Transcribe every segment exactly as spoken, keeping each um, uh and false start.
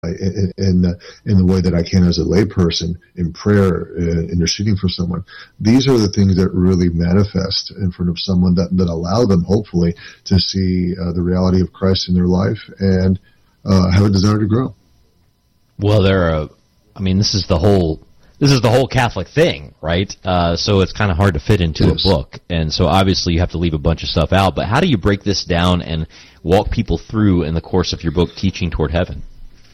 in in the, in the way that I can as a layperson in prayer, uh, interceding for someone. These are the things that really manifest in front of someone that, that allow them, hopefully, to see uh, the reality of Christ in their life and uh, have a desire to grow. Well, there are, I mean, this is the whole, this is the whole Catholic thing, right? Uh, so it's kind of hard to fit into yes. a book. And so obviously you have to leave a bunch of stuff out. But how do you break this down and walk people through in the course of your book, Teaching Toward Heaven?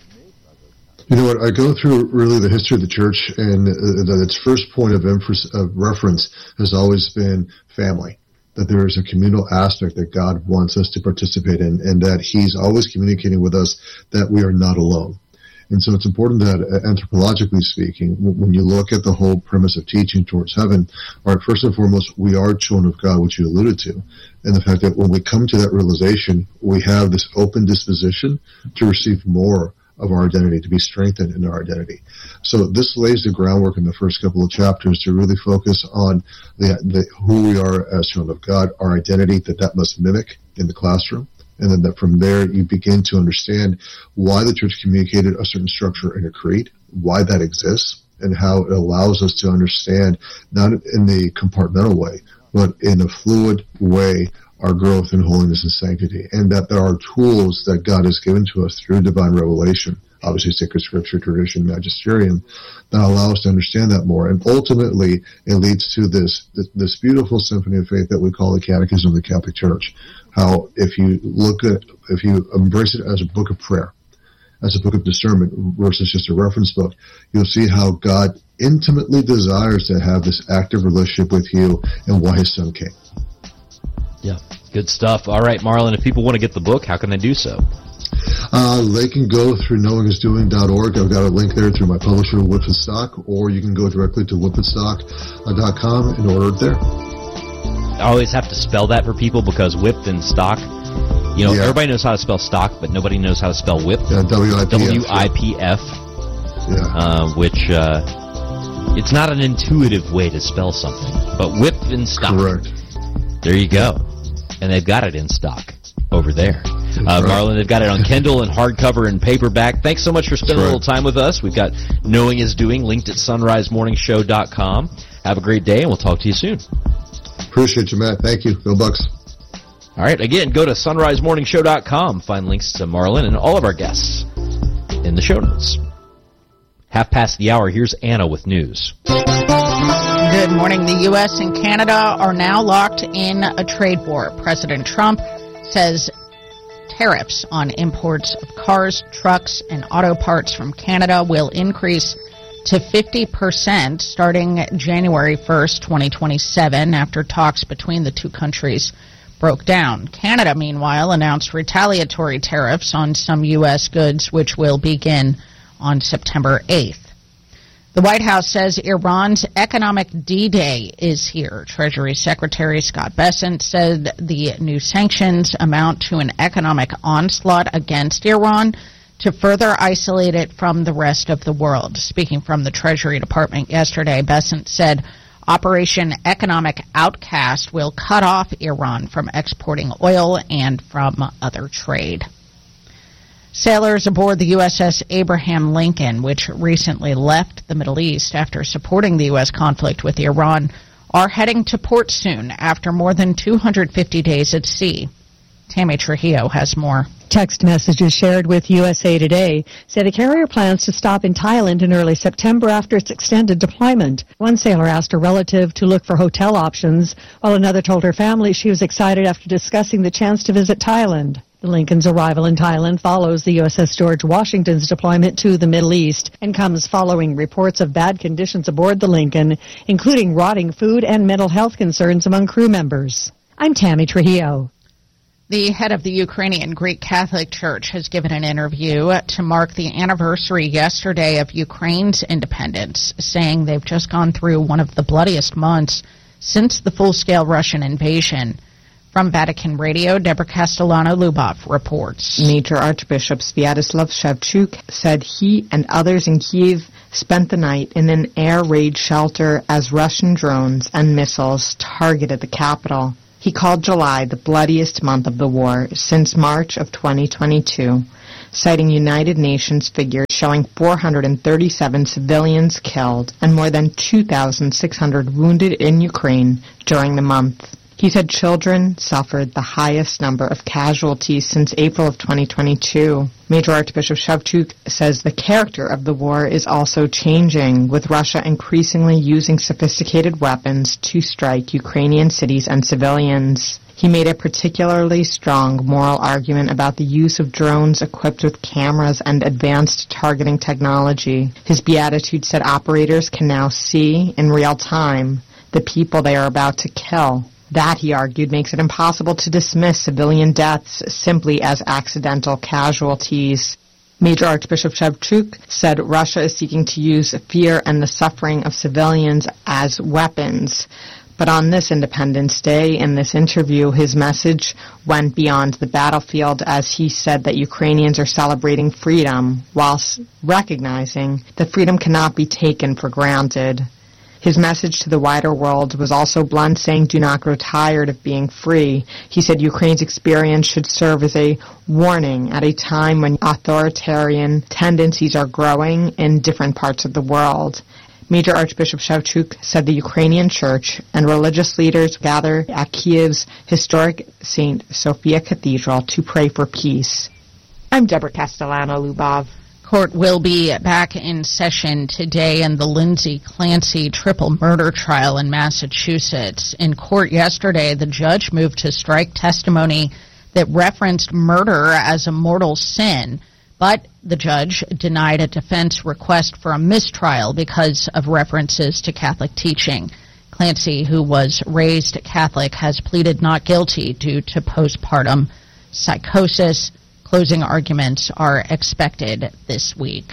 You know what, I go through really the history of the church, and uh, that its first point of, emphasis, of reference has always been family, that there is a communal aspect that God wants us to participate in, and that he's always communicating with us that we are not alone. And so it's important that, uh, anthropologically speaking, w- when you look at the whole premise of teaching towards heaven, all right, first and foremost, we are children of God, which you alluded to, and the fact that when we come to that realization, we have this open disposition to receive more of our identity, to be strengthened in our identity. So this lays the groundwork in the first couple of chapters to really focus on the, the who we are as children of God, our identity that that must mimic in the classroom, and then that from there you begin to understand why the church communicated a certain structure in a creed, why that exists, and how it allows us to understand, not in the compartmental way, but in a fluid way, our growth in holiness and sanctity, and that there are tools that God has given to us through divine revelation, obviously sacred scripture, tradition, magisterium, that allow us to understand that more. And ultimately, it leads to this, this this beautiful symphony of faith that we call the Catechism of the Catholic Church. How if you look at, if you embrace it as a book of prayer, as a book of discernment versus just a reference book, you'll see how God intimately desires to have this active relationship with you and why his son came. Yeah, good stuff. All right, Marlon, if people want to get the book, how can they do so? Uh, they can go through knowing is doing dot org. I've got a link there through my publisher, Whip and Stock, or you can go directly to whip and stock dot com and order it there. I always have to spell that for people because whipped and stock, you know, yeah. everybody knows how to spell stock, but nobody knows how to spell whip. Yeah, W I P F. W I P F, yeah. uh, which uh, it's not an intuitive way to spell something, but whip and stock. Correct. There you go. And they've got it in stock over there. Uh, right. Marlon, they've got it on Kindle and hardcover and paperback. Thanks so much for spending right. a little time with us. We've got Knowing is Doing linked at sunrise morning show dot com. Have a great day, and we'll talk to you soon. Appreciate you, Matt. Thank you. Go Bucks. All right, again, go to sunrise morning show dot com. Find links to Marlon and all of our guests in the show notes. Half past the hour, here's Anna with news. Good morning. The U S and Canada are now locked in a trade war. President Trump says tariffs on imports of cars, trucks, and auto parts from Canada will increase to fifty percent starting January first, twenty twenty-seven, after talks between the two countries broke down. Canada, meanwhile, announced retaliatory tariffs on some U S goods, which will begin on September eighth. The White House says Iran's economic D-Day is here. Treasury Secretary Scott Bessent said the new sanctions amount to an economic onslaught against Iran to further isolate it from the rest of the world. Speaking from the Treasury Department yesterday, Bessent said Operation Economic Outcast will cut off Iran from exporting oil and from other trade. Sailors aboard the U S S Abraham Lincoln, which recently left the Middle East after supporting the U S conflict with Iran, are heading to port soon after more than two hundred fifty days at sea. Tammy Trujillo has more. Text messages shared with U S A Today say the carrier plans to stop in Thailand in early September after its extended deployment. One sailor asked a relative to look for hotel options, while another told her family she was excited after discussing the chance to visit Thailand. The Lincoln's arrival in Thailand follows the U S S George Washington's deployment to the Middle East and comes following reports of bad conditions aboard the Lincoln, including rotting food and mental health concerns among crew members. I'm Tammy Trujillo. The head of the Ukrainian Greek Catholic Church has given an interview to mark the anniversary yesterday of Ukraine's independence, saying they've just gone through one of the bloodiest months since the full-scale Russian invasion. From Vatican Radio, Deborah Castellano-Lubov reports. Major Archbishop Sviatoslav Shevchuk said he and others in Kyiv spent the night in an air raid shelter as Russian drones and missiles targeted the capital. He He called July the bloodiest month of the war since March of twenty twenty-two, citing United Nations figures showing four hundred thirty-seven civilians killed and more than two thousand six hundred wounded in Ukraine during the month. He said children suffered the highest number of casualties since April of twenty twenty-two. Major Archbishop Shevchuk says the character of the war is also changing, with Russia increasingly using sophisticated weapons to strike Ukrainian cities and civilians. He made a particularly strong moral argument about the use of drones equipped with cameras and advanced targeting technology. His beatitude said operators can now see in real time the people they are about to kill. That, he argued, makes it impossible to dismiss civilian deaths simply as accidental casualties. Major Archbishop Shevchuk said Russia is seeking to use fear and the suffering of civilians as weapons. But on this Independence Day, in this interview, his message went beyond the battlefield as he said that Ukrainians are celebrating freedom whilst recognizing that freedom cannot be taken for granted. His message to the wider world was also blunt, saying, "Do not grow tired of being free." He said Ukraine's experience should serve as a warning at a time when authoritarian tendencies are growing in different parts of the world. Major Archbishop Shevchuk said the Ukrainian church and religious leaders gather at Kiev's historic Saint Sophia Cathedral to pray for peace. I'm Deborah Castellano-Lubov. Court will be back in session today in the Lindsay Clancy triple murder trial in Massachusetts. In court yesterday, the judge moved to strike testimony that referenced murder as a mortal sin, but the judge denied a defense request for a mistrial because of references to Catholic teaching. Clancy, who was raised Catholic, has pleaded not guilty due to postpartum psychosis. Closing arguments are expected this week.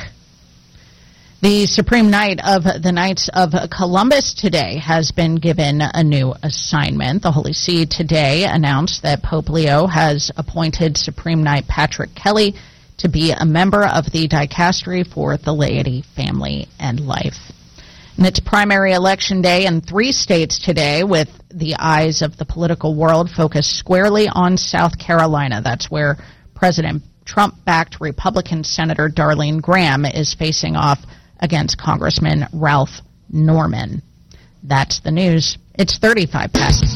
The Supreme Knight of the Knights of Columbus today has been given a new assignment. The Holy See today announced that Pope Leo has appointed Supreme Knight Patrick Kelly to be a member of the dicastery for the laity, family, and life. And it's primary election day in three states today, with the eyes of the political world focused squarely on South Carolina. That's where President Trump-backed Republican Senator Darlene Graham is facing off against Congressman Ralph Norman. That's the news. It's thirty-five past.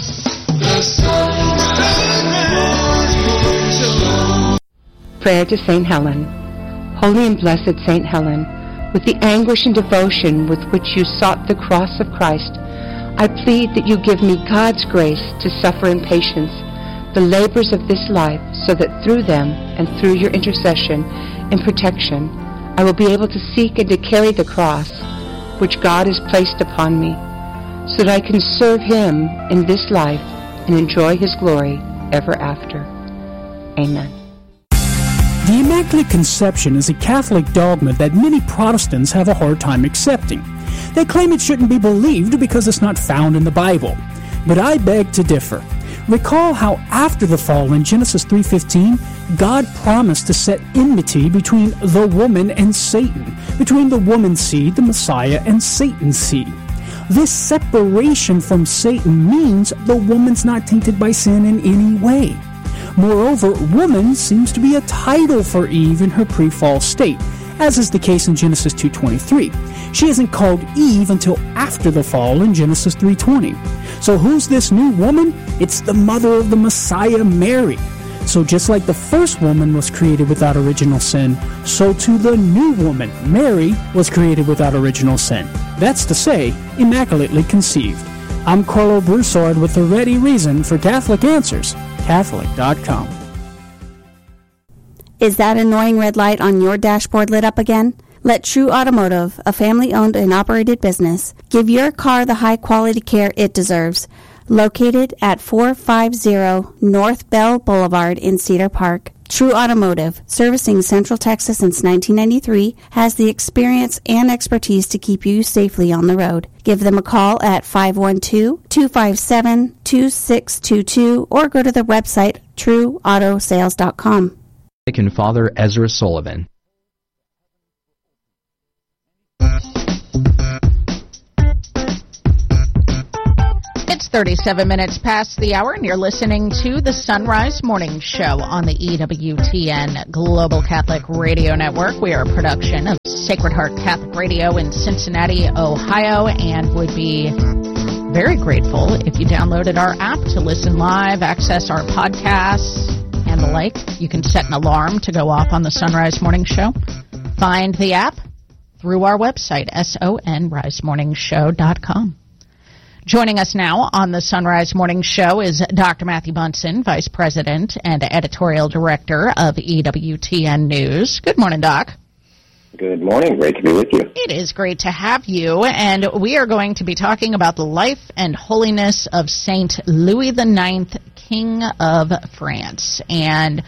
Prayer to Saint Helen. Holy and blessed Saint Helen, with the anguish and devotion with which you sought the cross of Christ, I plead that you give me God's grace to suffer in patience the labors of this life, so that through them and through your intercession and protection, I will be able to seek and to carry the cross which God has placed upon me, so that I can serve Him in this life and enjoy His glory ever after. Amen. The Immaculate Conception is a Catholic dogma that many Protestants have a hard time accepting. They claim it shouldn't be believed because it's not found in the Bible. But I beg to differ. Recall how after the fall in Genesis three fifteen, God promised to set enmity between the woman and Satan, between the woman's seed, the Messiah, and Satan's seed. This separation from Satan means the woman's not tainted by sin in any way. Moreover, woman seems to be a title for Eve in her pre-fall state, as is the case in Genesis two twenty-three. She isn't called Eve until after the fall in Genesis three twenty. So who's this new woman? It's the mother of the Messiah, Mary. So just like the first woman was created without original sin, so too the new woman, Mary, was created without original sin. That's to say, immaculately conceived. I'm Carlo Broussard with the ready reason for Catholic Answers, Catholic dot com. Is that annoying red light on your dashboard lit up again? Let True Automotive, a family-owned and operated business, give your car the high-quality care it deserves. Located at four fifty North Bell Boulevard in Cedar Park, True Automotive, servicing Central Texas since nineteen ninety-three, has the experience and expertise to keep you safely on the road. Give them a call at five one two, two five seven, two six two two or go to the website true auto sales dot com. And Father Ezra Sullivan. It's It's thirty-seven minutes past the hour, and you're listening to the Sunrise Morning Show on the E W T N Global Catholic Radio Network. We are a production of Sacred Heart Catholic Radio in Cincinnati, Ohio, and would be very grateful if you downloaded our app to listen live, access our podcasts, and the like. You can set an alarm to go off on the Sunrise Morning Show. Find the app through our website, son rise morning show dot com. Joining us now on the Sunrise Morning Show is Doctor Matthew Bunson, Vice President and Editorial Director of E W T N News. Good morning, Doc. Good morning. Great to be with you. It is great to have you, and we are going to be talking about the life and holiness of Saint Louis the Ninth, King of France. And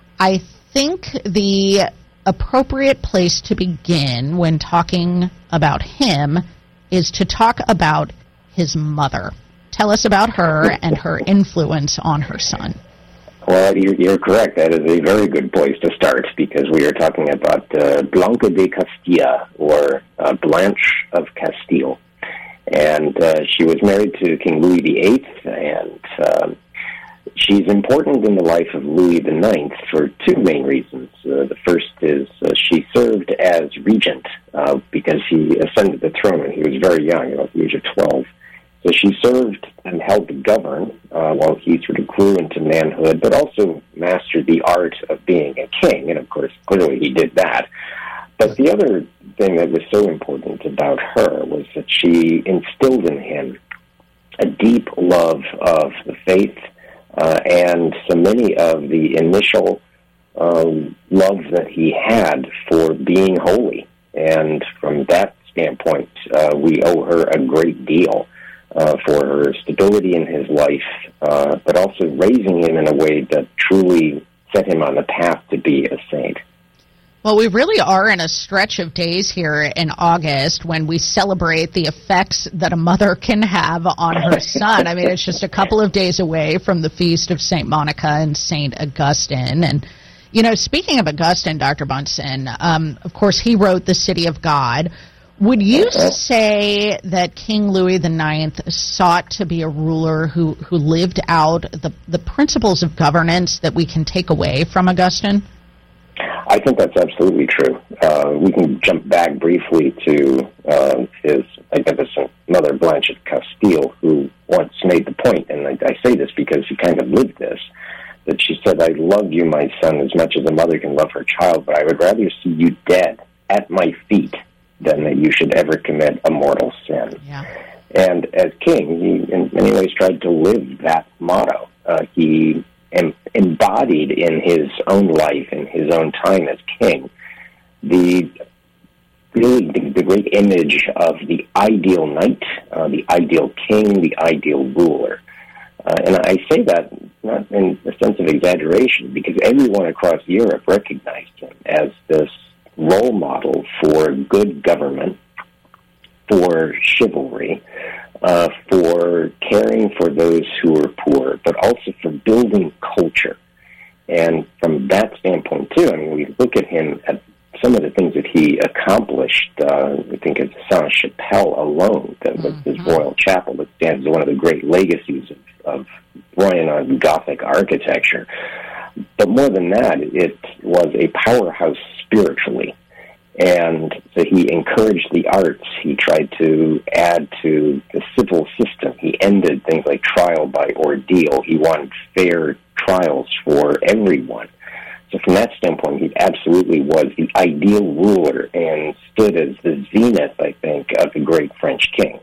I think the appropriate place to begin when talking about him is to talk about his mother. Tell us about her and her influence on her son. Well, you're, you're correct. That is a very good place to start because we are talking about uh, Blanca de Castilla, or uh, Blanche of Castile. And uh, she was married to King Louis the Eighth, and uh, she's important in the life of Louis the Ninth for two main reasons. Uh, the first is uh, she served as regent uh, because he ascended the throne when he was very young, about the age of twelve. So she served and helped govern uh, while he sort of grew into manhood, but also mastered the art of being a king, and of course, clearly he did that. But the other thing that was so important about her was that she instilled in him a deep love of the faith, Uh, and so many of the initial um, love that he had for being holy. And from that standpoint, uh, we owe her a great deal uh, for her stability in his life, uh, but also raising him in a way that truly set him on the path to be a saint. Well, we really are in a stretch of days here in August when we celebrate the effects that a mother can have on her son. I mean, it's just a couple of days away from the feast of Saint Monica and Saint Augustine. And, you know, speaking of Augustine, Doctor Bunson, um, of course, he wrote The City of God. Would you say that King Louis the Ninth sought to be a ruler who, who lived out the, the principles of governance that we can take away from Augustine? I think that's absolutely true. Uh, we can jump back briefly to uh, his magnificent mother, Blanche of Castile, who once made the point, and I, I say this because he kind of lived this, that she said, "I love you, my son, as much as a mother can love her child, but I would rather see you dead at my feet than that you should ever commit a mortal sin." Yeah. And as king, he in many ways tried to live that motto. Uh, he em- embodied in his own life, in his own time as king, the really the, the great image of the ideal knight, uh, the ideal king, the ideal ruler. Uh, and I say that not in a sense of exaggeration, because everyone across Europe recognized him as this role model for good government, for chivalry, uh, for caring for those who are poor, but also for building culture. And from that standpoint, too, I mean, we look at him at some of the things that he accomplished. Uh, I think of Sainte-Chapelle alone, that was mm-hmm. his royal chapel that stands as one of the great legacies of, of Roman Gothic architecture. But more than that, it was a powerhouse spiritually. And so he encouraged the arts. He tried to add to the civil system. He ended things like trial by ordeal. He wanted fair trials for everyone. So from that standpoint, he absolutely was the ideal ruler and stood as the zenith, I think, of the great French kings.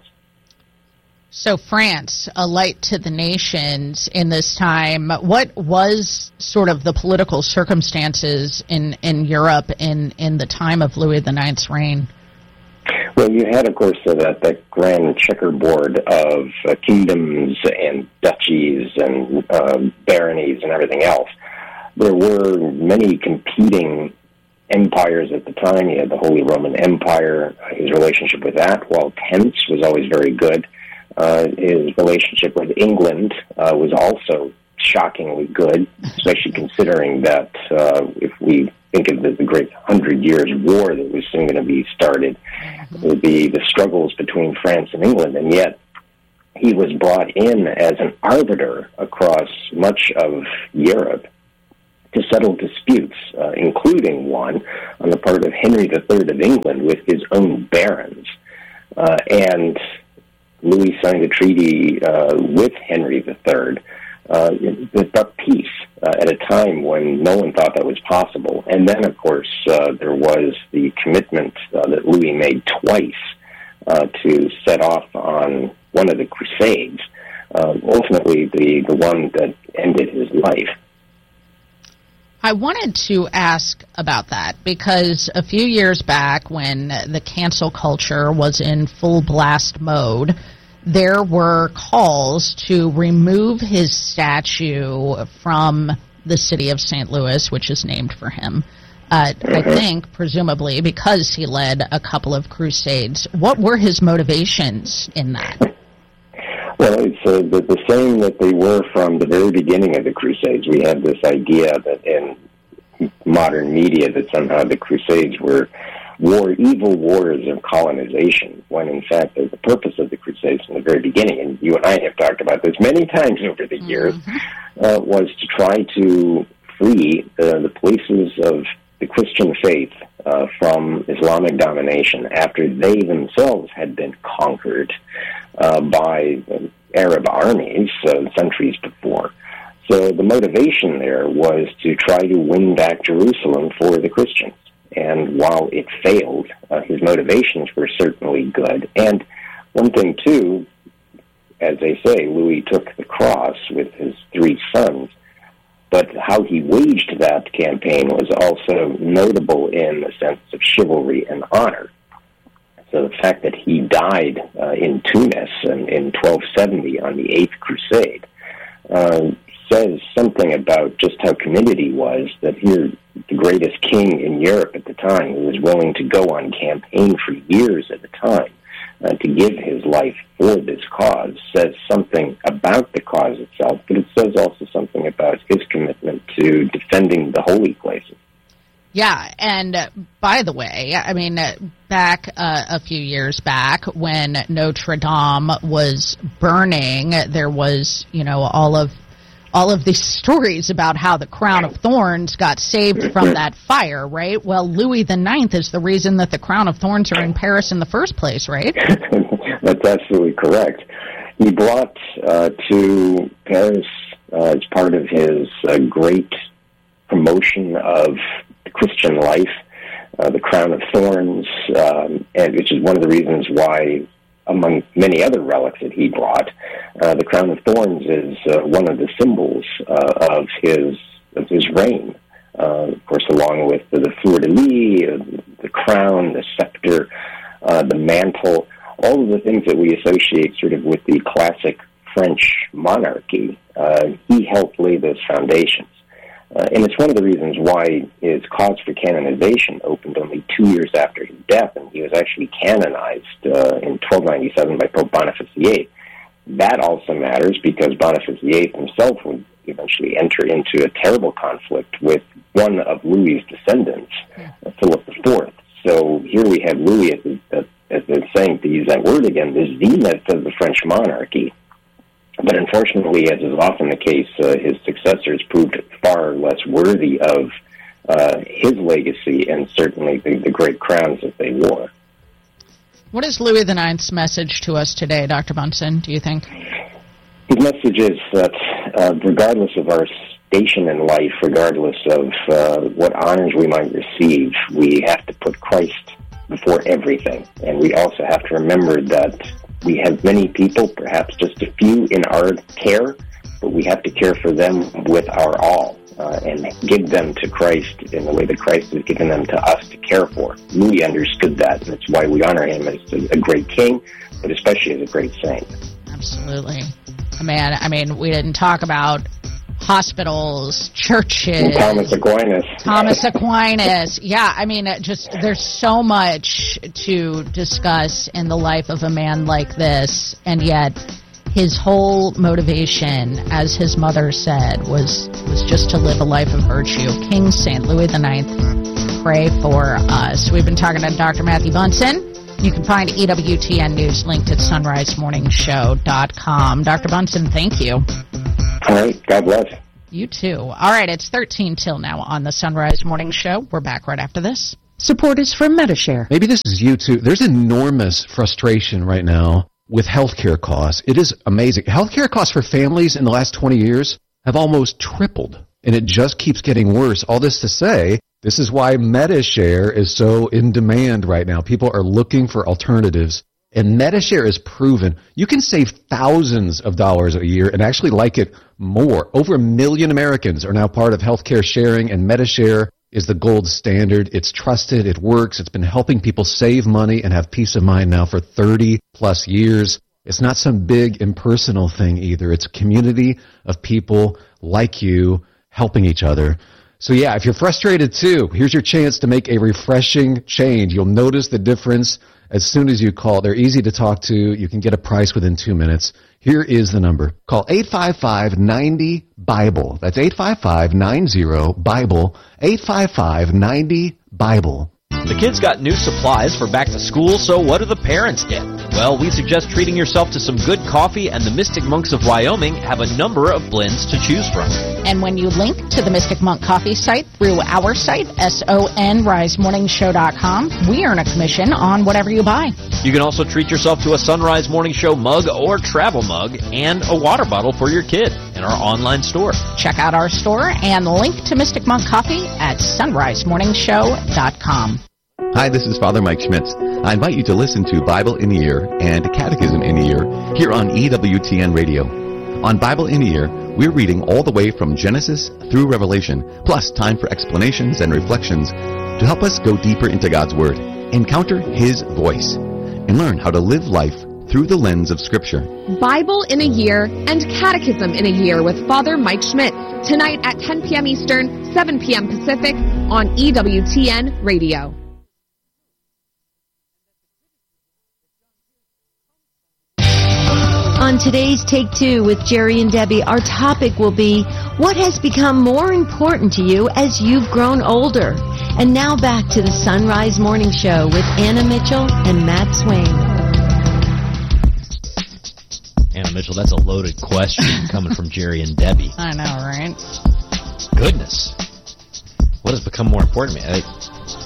So France, a light to the nations in this time. What was sort of the political circumstances in, in Europe in, in the time of Louis the Ninth's reign? Well, you had, of course, uh, that, that grand checkerboard of uh, kingdoms and duchies and uh, baronies and everything else. There were many competing empires at the time. You had the Holy Roman Empire, uh, his relationship with that, while tense was always very good. Uh, his relationship with England uh, was also shockingly good, especially considering that uh, if we think of the, the great Hundred Years' War that was soon going to be started, it would be the struggles between France and England. And yet, he was brought in as an arbiter across much of Europe to settle disputes, uh, including one on the part of Henry the Third of England with his own barons. Uh, and Louis signed a treaty uh, with Henry the Third uh, that brought peace uh, at a time when no one thought that was possible. And then, of course, uh, there was the commitment uh, that Louis made twice uh, to set off on one of the Crusades, uh, ultimately the, the one that ended his life. I wanted to ask about that because a few years back when the cancel culture was in full blast mode, there were calls to remove his statue from the city of Saint Louis, which is named for him. Uh, I think, presumably, because he led a couple of crusades. What were his motivations in that? Well, it's uh, the, the same that they were from the very beginning of the Crusades. We have this idea that in modern media that somehow the Crusades were war, evil wars of colonization, when in fact the purpose of the Crusades from the very beginning, and you and I have talked about this many times over the years, mm-hmm. uh, was to try to free uh, the places of the Christian faith uh, from Islamic domination after they themselves had been conquered uh, by Arab armies uh, centuries before. So the motivation there was to try to win back Jerusalem for the Christians. And while it failed, uh, his motivations were certainly good. And one thing, too, as they say, Louis took the cross with his three sons, but how he waged that campaign was also notable in the sense of chivalry and honor. So the fact that he died uh, in Tunis in, in twelve seventy on the Eighth Crusade uh, says something about just how committed he was, that here the greatest king in Europe at the time, who was willing to go on campaign for years at a time uh, to give his life for this cause, says something about the cause itself, but it says also something about his commitment to defending the holy places. Yeah, and uh, by the way, I mean, uh, back uh, a few years back when Notre Dame was burning, there was, you know, all of all of these stories about how the crown of thorns got saved from that fire, right? Well, Louis the Ninth is the reason that the crown of thorns are in Paris in the first place, right? That's absolutely correct. He brought uh, to Paris, uh, as part of his uh, great promotion of Christian life, uh, the crown of thorns, um, and which is one of the reasons why, among many other relics that he brought, uh, the crown of thorns is uh, one of the symbols uh, of his of his reign. Uh, of course, along with the, the fleur-de-lis, uh, the crown, the scepter, uh, the mantle, all of the things that we associate sort of with the classic French monarchy, uh, he helped lay those foundations. Uh, and it's one of the reasons why his cause for canonization opened only two years after his death, and he was actually canonized uh, in twelve ninety-seven by Pope Boniface the Eighth. That also matters because Boniface the Eighth himself would eventually enter into a terrible conflict with one of Louis's descendants, uh, Philip the Fourth. So here we have Louis, as, the, as they're saying, to use that word again, the zenith of the French monarchy. But unfortunately, as is often the case, uh, his successors proved far less worthy of uh, his legacy and certainly the, the great crowns that they wore. What is Louis the Ninth's message to us today, Doctor Bunson, do you think? His message is that uh, regardless of our station in life, regardless of uh, what honors we might receive, we have to put Christ before everything. And we also have to remember that we have many people, perhaps just a few in our care, but we have to care for them with our all uh, and give them to Christ in the way that Christ has given them to us to care for. Louis understood that, and that's why we honor him as a great king, but especially as a great saint. Absolutely. Man, I mean, we didn't talk about hospitals, churches. And Thomas Aquinas. Thomas Aquinas. Yeah, I mean, just there's so much to discuss in the life of a man like this, and yet his whole motivation, as his mother said, was was just to live a life of virtue. King Saint Louis the Ninth, pray for us. We've been talking to Doctor Matthew Bunson, You can find E W T N News linked at sunrise morning show dot com. Doctor Bunson, thank you. All right. God bless. You too. All right, it's thirteen till now on the Sunrise Morning Show. We're back right after this. Support is from MediShare. Maybe this is you too. There's enormous frustration right now with healthcare costs. It is amazing. Healthcare costs for families in the last twenty years have almost tripled, and it just keeps getting worse. All this to say, this is why MediShare is so in demand right now. People are looking for alternatives. And MediShare is proven you can save thousands of dollars a year and actually like it more. Over a million Americans are now part of healthcare sharing, and MediShare is the gold standard. It's trusted. It works. It's been helping people save money and have peace of mind now for thirty plus years. It's not some big impersonal thing either. It's a community of people like you helping each other. So yeah, if you're frustrated too, here's your chance to make a refreshing change. You'll notice the difference as soon as you call. They're easy to talk to. You can get a price within two minutes. Here is the number. Call eight five five, nine zero, BIBLE. That's eight five five, nine zero, BIBLE. eight five five, nine zero, BIBLE. The kids got new supplies for back to school, so what do the parents get? Well, we suggest treating yourself to some good coffee, and the Mystic Monks of Wyoming have a number of blends to choose from. And when you link to the Mystic Monk Coffee site through our site, S O N rise morning show dot com, we earn a commission on whatever you buy. You can also treat yourself to a Sunrise Morning Show mug or travel mug and a water bottle for your kid in our online store. Check out our store and link to Mystic Monk Coffee at sunrise morning show dot com. Hi, this is Father Mike Schmitz. I invite you to listen to Bible in a Year and Catechism in a Year here on E W T N Radio. On Bible in a Year, we're reading all the way from Genesis through Revelation, plus time for explanations and reflections to help us go deeper into God's Word, encounter His voice, and learn how to live life through the lens of Scripture. Bible in a Year and Catechism in a Year with Father Mike Schmitz, tonight at ten p.m. Eastern, seven p.m. Pacific on E W T N Radio. On today's Take Two with Jerry and Debbie, our topic will be what has become more important to you as you've grown older. And now back to the Sunrise Morning Show with Anna Mitchell and Matt Swain. Anna Mitchell, that's a loaded question coming from Jerry and Debbie. I know, right? Goodness. What has become more important to me? I,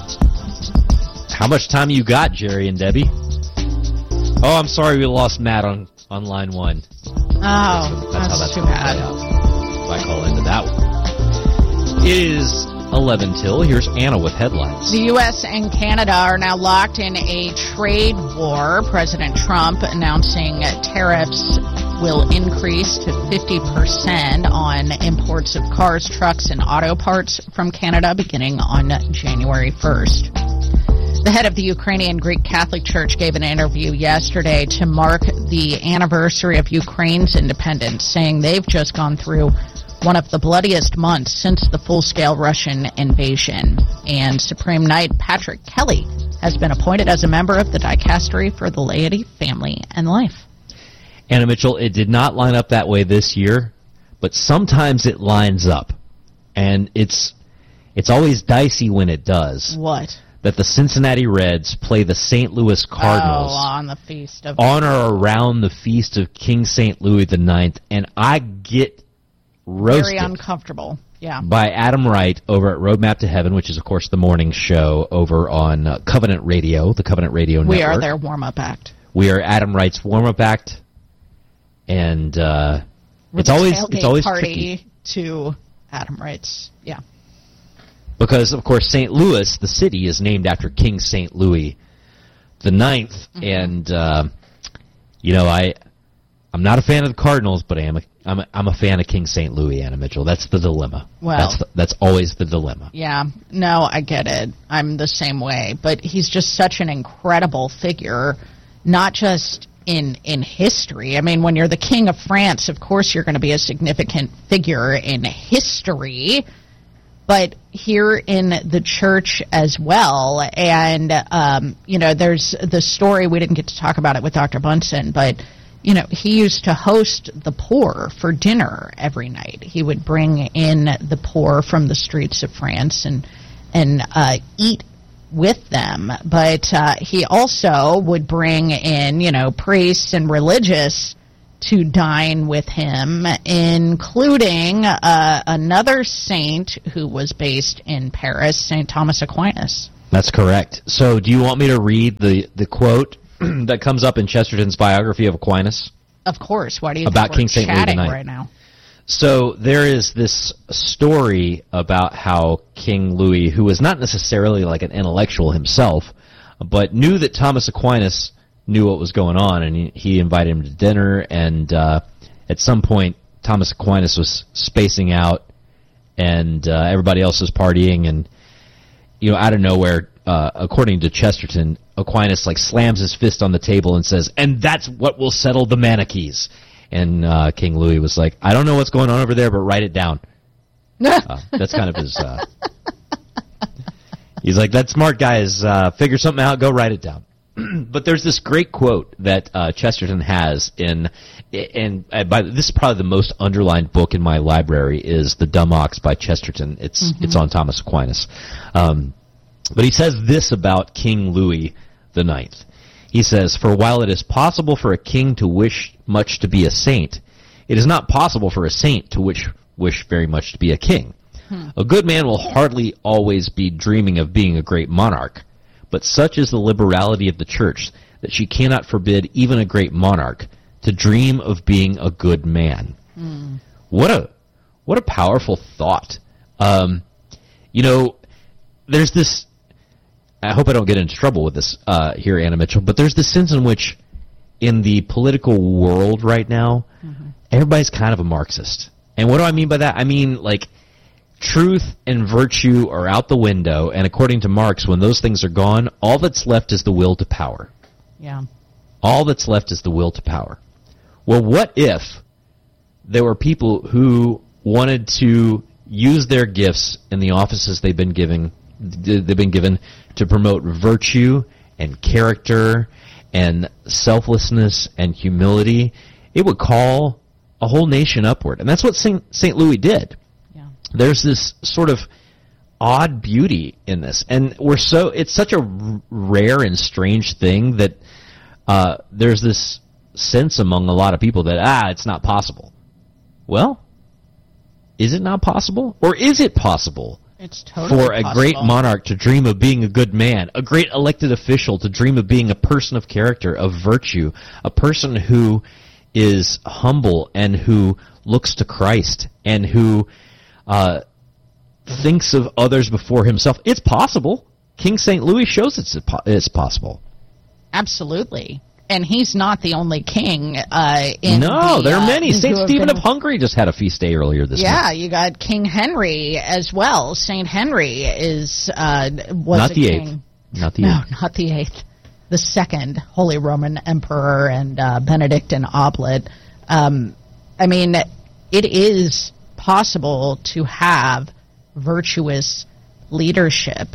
how much time you got, Jerry and Debbie? Oh, I'm sorry we lost Matt on... on line one. Oh, that's, that's, that's too bad. If I call into that one. It is eleven till. Here's Anna with headlines. The U S and Canada are now locked in a trade war. President Trump announcing tariffs will increase to fifty percent on imports of cars, trucks, and auto parts from Canada beginning on January first. The head of the Ukrainian Greek Catholic Church gave an interview yesterday to mark the anniversary of Ukraine's independence, saying they've just gone through one of the bloodiest months since the full-scale Russian invasion. And Supreme Knight Patrick Kelly has been appointed as a member of the Dicastery for the Laity, Family, and Life. Anna Mitchell, it did not line up that way this year, but sometimes it lines up. And it's it's always dicey when it does. What? That the Cincinnati Reds play the Saint Louis Cardinals oh, on the feast of on or around the feast of King Saint Louis the Ninth, and I get roasted. Very uncomfortable. Yeah. By Adam Wright over at Roadmap to Heaven, which is of course the morning show over on uh, Covenant Radio, the Covenant Radio Network. We are their warm-up act. We are Adam Wright's warm-up act, and uh, it's always it's always party tricky to Adam Wright's. Yeah. Because, of course, Saint Louis, the city, is named after King Saint Louis the Ninth, mm-hmm. and, uh, you know, I, I'm not a fan of the Cardinals, but I am a, I'm a, I'm a fan of King Saint Louis, Anna Mitchell. That's the dilemma. Well, that's, the, that's always the dilemma. Yeah, no, I get it. I'm the same way. But he's just such an incredible figure, not just in in history. I mean, when you're the King of France, of course you're going to be a significant figure in history, but here in the church as well. And, um, you know, there's the story, we didn't get to talk about it with Doctor Bunson, but, you know, he used to host the poor for dinner every night. He would bring in the poor from the streets of France and, and uh, eat with them. But uh, he also would bring in, you know, priests and religious to dine with him, including uh, another saint who was based in Paris, Saint Thomas Aquinas. That's correct. So do you want me to read the, the quote that comes up in Chesterton's biography of Aquinas? Of course. Why do you about think we're King Saint Louis the chatting Ninth right now? So there is this story about how King Louis, who was not necessarily like an intellectual himself, but knew that Thomas Aquinas knew what was going on, and he, he invited him to dinner, and uh, at some point Thomas Aquinas was spacing out, and uh, everybody else was partying, and you know, out of nowhere, uh, according to Chesterton, Aquinas like slams his fist on the table and says, "And that's what will settle the Manichees." And uh, King Louis was like, "I don't know what's going on over there, but write it down." uh, that's kind of his... Uh, he's like, that smart guy is uh, figure something out, go write it down. But there's this great quote that uh, Chesterton has in... and uh, by, this is probably the most underlined book in my library, is The Dumb Ox by Chesterton. It's, mm-hmm. it's on Thomas Aquinas. Um, but he says this about King Louis the Ninth. He says, "For while it is possible for a king to wish much to be a saint, it is not possible for a saint to wish, wish very much to be a king. Hmm. A good man will hardly always be dreaming of being a great monarch, but such is the liberality of the church that she cannot forbid even a great monarch to dream of being a good man." Hmm. What a what a powerful thought. Um, you know, there's this... I hope I don't get into trouble with this uh, here, Anna Mitchell, but there's this sense in which in the political world right now, mm-hmm. everybody's kind of a Marxist. And what do I mean by that? I mean, like, truth and virtue are out the window, and according to Marx, when those things are gone, all that's left is the will to power. Yeah. All that's left is the will to power. Well, what if there were people who wanted to use their gifts in the offices they've been giving they've been given to promote virtue and character and selflessness and humility? It would call a whole nation upward. And that's what Saint Saint Louis did. Yeah. There's this sort of odd beauty in this. And we're so it's such a r- rare and strange thing that uh, there's this sense among a lot of people that, ah, it's not possible. Well, is it not possible? Or is it possible? It's totally for a possible. Great monarch to dream of being a good man, a great elected official to dream of being a person of character, of virtue, a person who is humble and who looks to Christ and who uh, thinks of others before himself? It's possible. King Saint Louis shows it's, it's possible. Absolutely. And he's not the only king. Uh, in no, the, there are uh, many. Saint Stephen been... of Hungary just had a feast day earlier this yeah, month. Yeah, you got King Henry as well. Saint Henry is uh, was not a the king. eighth. Not the no, eighth. not the eighth. The second Holy Roman Emperor and uh, Benedict and Oblet. Um, I mean, it is possible to have virtuous leadership,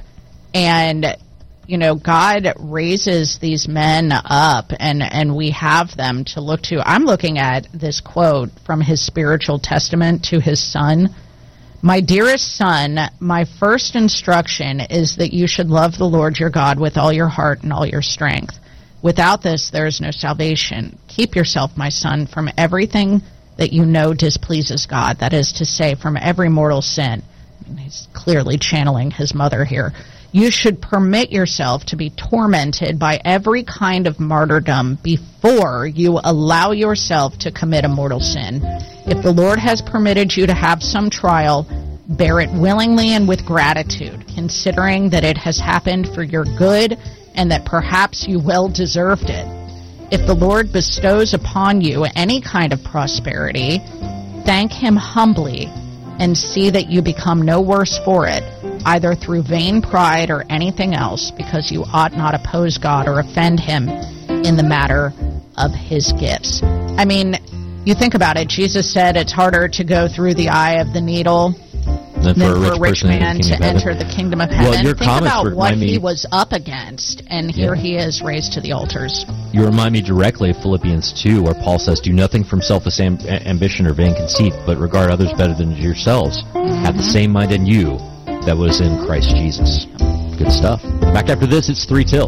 and you know, God raises these men up, and, and we have them to look to. I'm looking at this quote from his spiritual testament to his son. "My dearest son, my first instruction is that you should love the Lord your God with all your heart and all your strength. Without this, there is no salvation. Keep yourself, my son, from everything that you know displeases God, that is to say, from every mortal sin." I mean, he's clearly channeling his mother here. "You should permit yourself to be tormented by every kind of martyrdom before you allow yourself to commit a mortal sin. If the Lord has permitted you to have some trial, bear it willingly and with gratitude, considering that it has happened for your good and that perhaps you well deserved it. If the Lord bestows upon you any kind of prosperity, thank him humbly and see that you become no worse for it, either through vain pride or anything else, because you ought not oppose God or offend him in the matter of his gifts." I mean, you think about it. Jesus said it's harder to go through the eye of the needle than for a rich, for a rich man to enter the kingdom of heaven. Well, your think about what me, he was up against, and here yeah. he is raised to the altars. You remind me directly of Philippians two, where Paul says, "Do nothing from selfish am- ambition or vain conceit, but regard others better than yourselves. Mm-hmm. Have the same mind in you that was in Christ Jesus." Good stuff. Back after this, it's three till.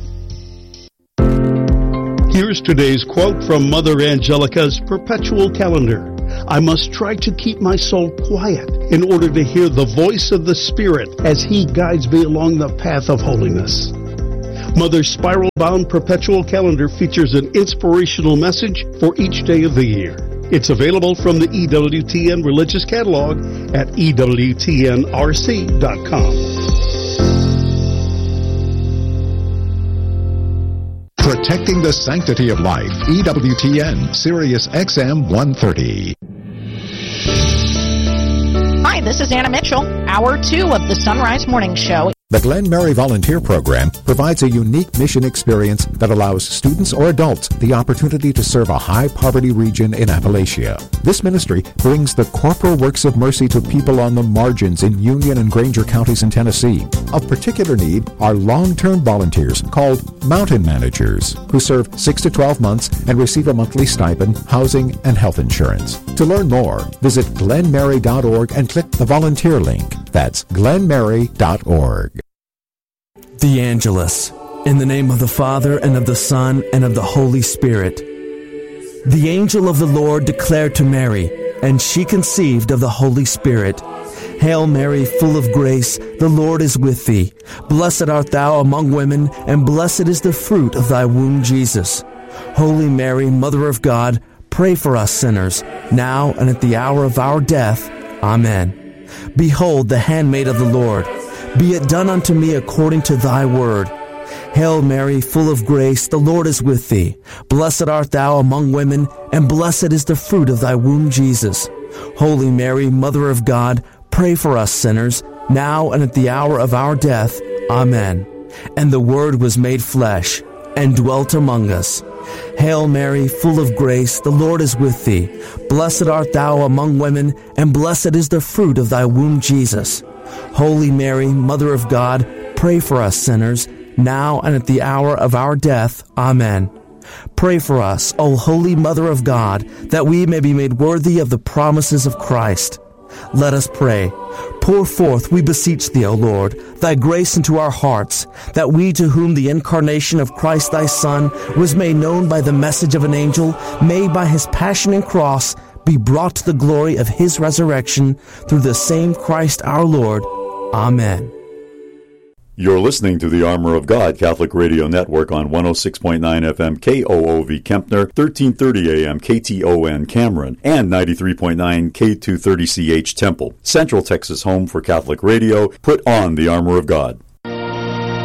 Here's today's quote from Mother Angelica's Perpetual Calendar. I must try to keep my soul quiet in order to hear the voice of the Spirit as He guides me along the path of holiness. Mother's spiral-bound Perpetual Calendar features an inspirational message for each day of the year. It's available from the E W T N Religious Catalog at E W T N R C dot com. Protecting the sanctity of life. E W T N, Sirius X M one thirty. Hi, this is Anna Mitchell, hour two of the Sunrise Morning Show. The Glen Mary Volunteer Program provides a unique mission experience that allows students or adults the opportunity to serve a high-poverty region in Appalachia. This ministry brings the corporal works of mercy to people on the margins in Union and Granger counties in Tennessee. Of particular need are long-term volunteers called mountain managers who serve six to twelve months and receive a monthly stipend, housing, and health insurance. To learn more, visit glen mary dot org and click the volunteer link. That's glen mary dot org. The Angelus, in the name of the Father, and of the Son, and of the Holy Spirit. The angel of the Lord declared to Mary, and she conceived of the Holy Spirit. Hail Mary, full of grace, the Lord is with thee. Blessed art thou among women, and blessed is the fruit of thy womb, Jesus. Holy Mary, Mother of God, pray for us sinners, now and at the hour of our death. Amen. Behold the handmaid of the Lord. Be it done unto me according to thy word. Hail Mary, full of grace, the Lord is with thee. Blessed art thou among women, and blessed is the fruit of thy womb, Jesus. Holy Mary, Mother of God, pray for us sinners, now and at the hour of our death. Amen. And the Word was made flesh, and dwelt among us. Hail Mary, full of grace, the Lord is with thee. Blessed art thou among women, and blessed is the fruit of thy womb, Jesus. Holy Mary, Mother of God, pray for us sinners, now and at the hour of our death. Amen. Pray for us, O Holy Mother of God, that we may be made worthy of the promises of Christ. Let us pray. Pour forth, we beseech thee, O Lord, thy grace into our hearts, that we to whom the incarnation of Christ thy Son was made known by the message of an angel, may by his passion and cross be brought to the glory of his resurrection through the same Christ our Lord. Amen. You're listening to the Armor of God Catholic Radio Network on one oh six point nine F M K O O V Kempner, thirteen thirty A M K T O N Cameron, and ninety-three point nine K two thirty C H Temple. Central Texas home for Catholic radio. Put on the Armor of God.